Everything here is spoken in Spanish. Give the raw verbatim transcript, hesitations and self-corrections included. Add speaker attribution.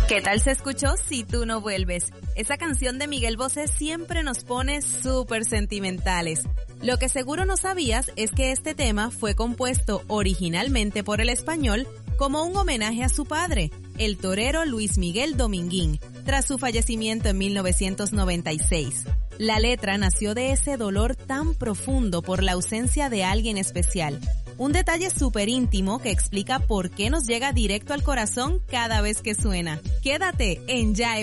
Speaker 1: ¿Qué tal se escuchó Si tú no vuelves? Esa canción de Miguel Bosé siempre nos pone súper sentimentales. Lo que seguro no sabías es que este tema fue compuesto originalmente por el español como un homenaje a su padre, el torero Luis Miguel Dominguín, tras su fallecimiento en mil novecientos noventa y seis. La letra nació de ese dolor tan profundo por la ausencia de alguien especial. Un detalle súper íntimo que explica por qué nos llega directo al corazón cada vez que suena. Quédate en Ya